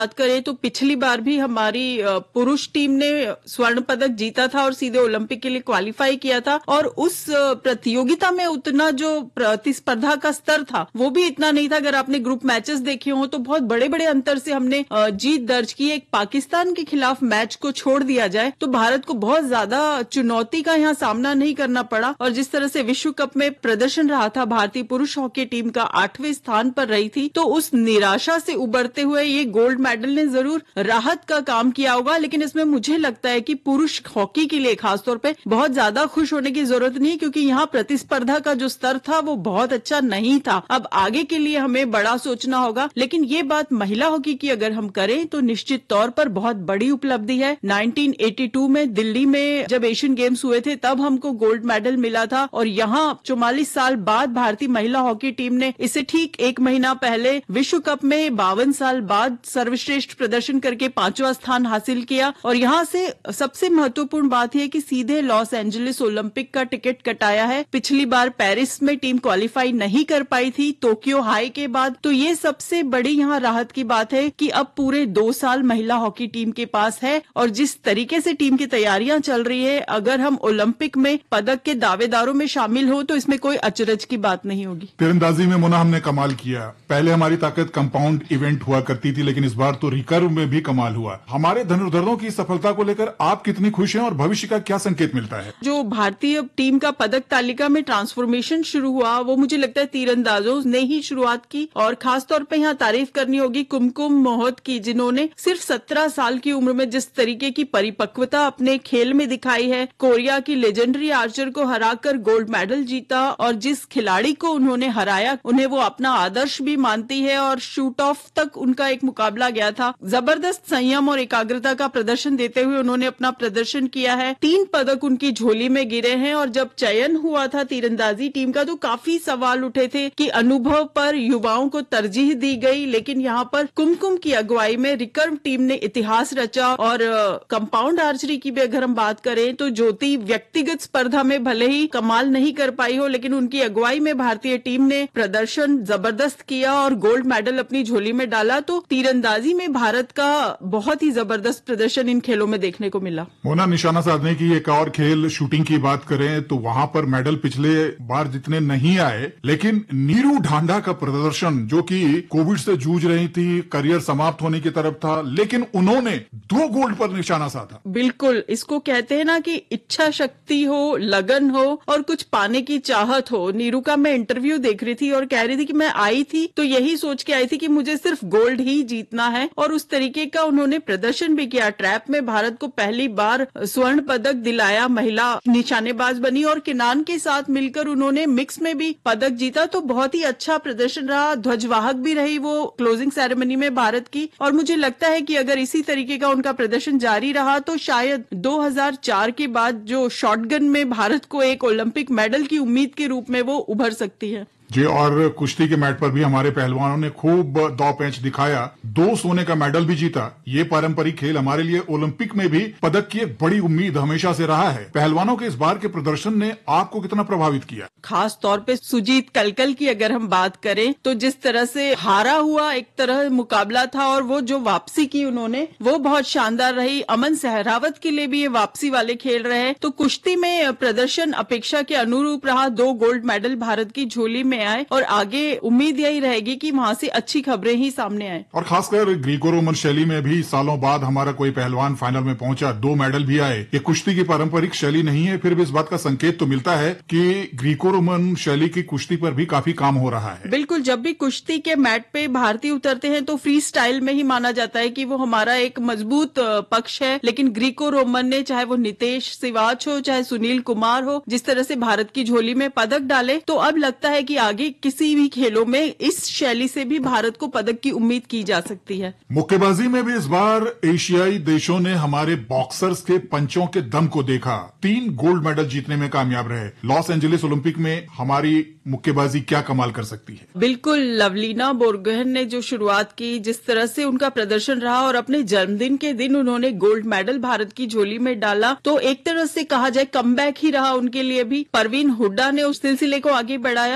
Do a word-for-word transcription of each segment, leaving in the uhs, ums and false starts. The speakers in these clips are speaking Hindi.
बात करें तो पिछली बार भी हमारी पुरुष टीम ने स्वर्ण पदक जीता था और सीधे ओलंपिक के लिए क्वालिफाई किया था, और उस प्रतियोगिता में उतना जो प्रतिस्पर्धा का स्तर था वो भी इतना नहीं था। अगर आपने ग्रुप मैचेस देखे हो तो बहुत बड़े बड़े अंतर से हमने जीत दर्ज की। एक पाकिस्तान के खिलाफ मैच को छोड़ दिया जाए तो भारत को बहुत ज्यादा चुनौती का यहाँ सामना नहीं करना पड़ा, और जिस तरह से विश्व कप में प्रदर्शन रहा था, भारतीय पुरुष हॉकी टीम का आठवें स्थान पर रही थी, तो उस निराशा से उबरते हुए ये गोल्ड मेडल ने जरूर राहत का काम किया होगा। लेकिन इसमें मुझे लगता है कि पुरुष हॉकी के लिए खासतौर पे बहुत ज्यादा खुश होने की जरूरत नहीं, क्योंकि यहाँ प्रतिस्पर्धा का जो स्तर था वो बहुत अच्छा नहीं था। अब आगे के लिए हमें बड़ा सोचना होगा। लेकिन ये बात महिला हॉकी की अगर हम करें तो निश्चित तौर पर बहुत बड़ी उपलब्धि है। नाइनटीन एटी टू में दिल्ली में जब एशियन गेम्स हुए थे तब हमको गोल्ड मेडल मिला था, और यहाँ चौवालीस साल बाद भारतीय महिला हॉकी टीम ने इसे ठीक एक महीना पहले विश्व कप में बावन साल बाद सर्वश्रेष्ठ प्रदर्शन करके पांचवा स्थान हासिल किया। और यहाँ से सबसे महत्वपूर्ण बात यह कि सीधे लॉस एंजलिस ओलंपिक का टिकट कटाया है। पिछली बार पेरिस में टीम क्वालिफाई नहीं कर पाई थी टोक्यो हाई के बाद, तो ये सबसे बड़ी यहाँ राहत की बात है कि अब पूरे दो साल महिला हॉकी टीम के पास है। और जिस तरीके से टीम की तैयारियां चल रही है, अगर हम ओलंपिक में पदक के दावेदारों में शामिल हो तो इसमें कोई अचरज की बात नहीं होगी। तीरंदाजी में मोना हमने कमाल किया। पहले हमारी ताकत कंपाउंड इवेंट हुआ करती थी, लेकिन इस बार तो रिकर्व में भी कमाल हुआ। हमारे धनुर्धरों की सफलता को लेकर आप कितनी खुश हैं और भविष्य का क्या संकेत मिलता है? जो भारतीय टीम का पदक तालिका में ट्रांसफॉर्मेशन शुरू हुआ वो मुझे लगता है तीरंदाजों ने ही शुरुआत की, और खासतौर पर यहाँ तारीफ करनी होगी कुमकुम मोहत की, जिन्होंने सिर्फ सत्रह साल की उम्र में जिस तरीके की परिपक्वता अपने खेल में दिखाई है। कोरिया की लेजेंडरी आर्चर को हराकर गोल्ड मेडल जीता, और जिस खिलाड़ी को उन्होंने हराया उन्हें वो अपना आदर्श भी मानती है, और शूट ऑफ तक उनका एक मुकाबला गया था। जबरदस्त संयम और एकाग्रता का प्रदर्शन देते हुए उन्होंने अपना प्रदर्शन किया है। तीन पदक उनकी झोली में गिरे हैं, और जब चयन हुआ था तीरंदाजी टीम का तो काफी सवाल उठे थे कि अनुभव पर युवाओं को तरजीह दी गई, लेकिन यहाँ पर कुमकुम की अगुवाई में रिकर्व टीम ने इतिहास रचा। और कंपाउंड आर्चरी की भी अगर हम बात करें तो ज्योति व्यक्तिगत स्पर्धा में भले ही कमाल नहीं कर पाई हो, लेकिन उनकी अगुवाई में भारतीय टीम ने प्रदर्शन जबरदस्त किया और गोल्ड मेडल अपनी झोली में डाला। तो तीरंदाजी में भारत का बहुत ही जबरदस्त प्रदर्शन इन खेलों में देखने को मिला। मोना, निशाना साधने की एक और खेल शूटिंग की बात करें तो वहां पर मेडल पिछले बार जितने नहीं आए, लेकिन नीरू ढांडा का प्रदर्शन, जो कि कोविड से जूझ रही थी, करियर समाप्त होने की तरफ था, लेकिन उन्होंने दो गोल्ड पर निशाना साधा। बिल्कुल, इसको कहते हैं ना कि इच्छा शक्ति हो, लगन हो और कुछ पाने की चाहत हो। नीरू का मैं इंटरव्यू देख रही थी और कह रही थी कि मैं आई थी तो यही सोच के आई थी कि मुझे सिर्फ गोल्ड ही जीतना है, और उस तरीके का उन्होंने प्रदर्शन भी किया। ट्रैप में भारत को पहली बार स्वर्ण पदक दिलाया, महिला निशानेबाज बनी, और किनान के साथ मिलकर उन्होंने मिक्स में भी पदक जीता। तो बहुत ही अच्छा प्रदर्शन रहा। ध्वजवाहक भी रही वो क्लोजिंग सेरेमनी में भारत की, और मुझे लगता है कि अगर इसी तरीके का उनका प्रदर्शन जारी रहा तो शायद दो हज़ार चार के बाद जो शॉटगन में भारत को एक ओलंपिक मेडल की उम्मीद के रूप में वो उभर सकती है। जी, और कुश्ती के मैट पर भी हमारे पहलवानों ने खूब दौ पेंच दिखाया, दो सोने का मेडल भी जीता। ये पारंपरिक खेल हमारे लिए ओलंपिक में भी पदक की एक बड़ी उम्मीद हमेशा से रहा है। पहलवानों के इस बार के प्रदर्शन ने आपको कितना प्रभावित किया? खास तौर पे सुजीत कलकल की अगर हम बात करें तो जिस तरह से हारा हुआ एक तरह मुकाबला था, और वो जो वापसी की उन्होंने वो बहुत शानदार रही। अमन सहरावत के लिए भी ये वापसी वाले खेल रहे। तो कुश्ती में प्रदर्शन अपेक्षा के अनुरूप रहा। दो गोल्ड मेडल भारत की झोली में आए, और आगे उम्मीद यही रहेगी कि वहां से अच्छी खबरें ही सामने आए। और खासकर ग्रीको रोमन शैली में भी सालों बाद हमारा कोई पहलवान फाइनल में पहुंचा, दो मेडल भी आए। ये कुश्ती की पारंपरिक शैली नहीं है, फिर भी इस बात का संकेत तो मिलता है कि ग्रीको रोमन शैली की कुश्ती पर भी काफी काम हो रहा है। बिल्कुल, जब भी कुश्ती के मैट पे भारतीय उतरते हैं तो फ्री स्टाइल में ही माना जाता है कि वो हमारा एक मजबूत पक्ष है, लेकिन ग्रीको रोमन ने, चाहे वो नितेश सिवाच हो चाहे सुनील कुमार हो, जिस तरह से भारत की झोली में पदक डाले, तो अब लगता है कि आगे किसी भी खेलों में इस शैली से भी भारत को पदक की उम्मीद की जा सकती है। मुक्केबाजी में भी इस बार एशियाई देशों ने हमारे बॉक्सर्स के पंचों के दम को देखा। तीन गोल्ड मेडल जीतने में कामयाब रहे। लॉस एंजलिस ओलंपिक में हमारी मुक्केबाजी क्या कमाल कर सकती है? बिल्कुल, लवलीना बोरगोहेन ने जो शुरुआत की, जिस तरह से उनका प्रदर्शन रहा, और अपने जन्मदिन के दिन उन्होंने गोल्ड मेडल भारत की झोली में डाला, तो एक तरह से कहा जाए कमबैक ही रहा उनके लिए भी। परवीन हुड्डा ने उस सिलसिले को आगे बढ़ाया, और अंकुश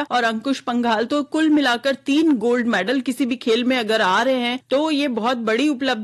अंकुश पंघाल, तो कुल मिलाकर तीन गोल्ड मेडल किसी भी खेल में अगर आ रहे हैं तो ये बहुत बड़ी उपलब्धि